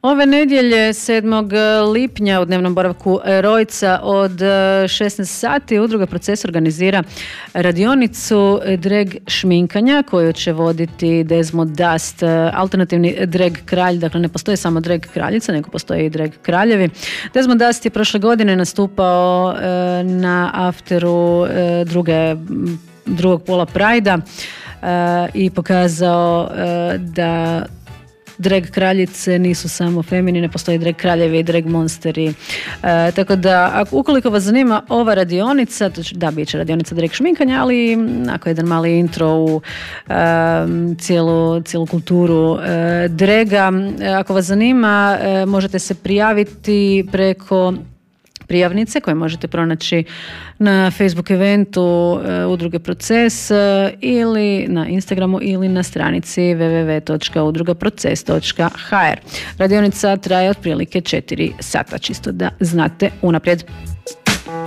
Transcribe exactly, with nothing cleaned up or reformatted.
Ove nedjelje sedmog lipnja u dnevnom boravku Rojca od šesnaest sati Udruga Proces organizira radionicu drag šminkanja koju će voditi Desmo Dust, alternativni drag kralj. Dakle, ne postoji samo drag kraljica, nego postoji i drag kraljevi. Desmo Dust je prošle godine nastupao na afteru druge, drugog pola Prajda i pokazao da drag kraljice nisu samo feminine, postoji drag kraljevi i drag monsteri. E, tako da, ako, ukoliko vas zanima ova radionica, da, bit će radionica drag šminkanja, ali ako jedan mali intro u e, cijelu, cijelu kulturu e, draga, ako vas zanima, e, možete se prijaviti preko prijavnice koje možete pronaći na Facebook eventu uh, Udruge Proces uh, ili na Instagramu ili na stranici w w w točka udruga proces točka h r. Radionica traje otprilike četiri sata, čisto da znate unaprijed.